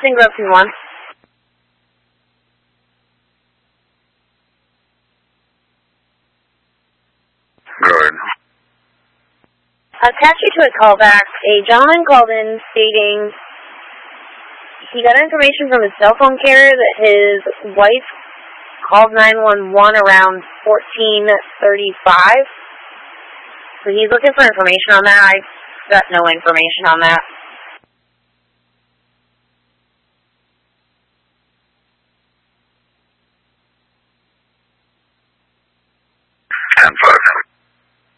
Austin Grove 2-1. Good. Attach you to a callback. A gentleman called in stating he got information from his cell phone carrier that his wife called 911 around 14:35. So he's looking for information on that. I got no information on that.